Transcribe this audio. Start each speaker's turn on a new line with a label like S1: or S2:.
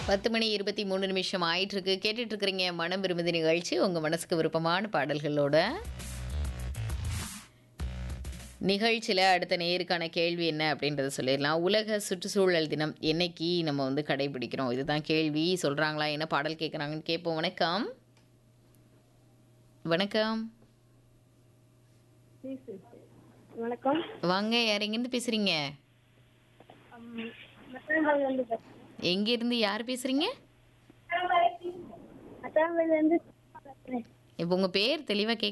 S1: 10:23 ஆயிட்டிருக்கு. கேட்டுட்டு இருக்கிறீங்க மனம் விரும்புதி நிகழ்ச்சி. உங்க மனசுக்கு விருப்பமான பாடல்களோட. நிகழ்ச்சியில அடுத்த நேயருக்கான கேள்வி என்ன அப்படின்றத சொல்லிடலாம். உலக சுற்றுச்சூழல் தினம் என்னைக்கு நம்ம வந்து கடைபிடிக்கிறோம்? இதுதான் கேள்வி. சொல்றாங்களா? என்ன பாடல் கேட்குறாங்கன்னு கேட்போம். வணக்கம். வணக்கம்.
S2: வணக்கம்.
S1: வாங்க. யார் எங்கேருந்து பேசுறீங்க? எங்கேருந்து யார் பேசுறீங்க?
S2: அசாமிலிருந்து
S1: இப்போ உங்க பேர் தெளிவா